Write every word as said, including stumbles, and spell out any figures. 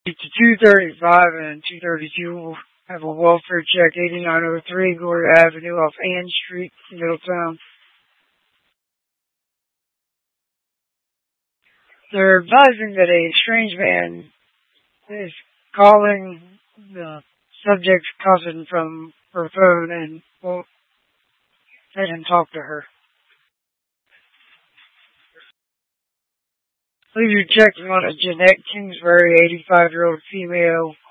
To two thirty-five and two thirty-two will have a welfare check, eighty-nine oh three Gloria Avenue off Ann Street, Middletown. They're advising that a strange man is calling the subject's cousin from her phone and won't let him talk to her. I believe you're checking on a Jeanette Kingsbury, eighty-five-year-old female